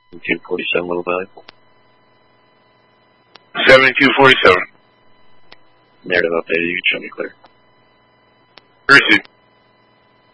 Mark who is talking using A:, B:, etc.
A: 7247 Little Valley.
B: 7247.
A: Narrative updated, you can show me clear.
B: Received.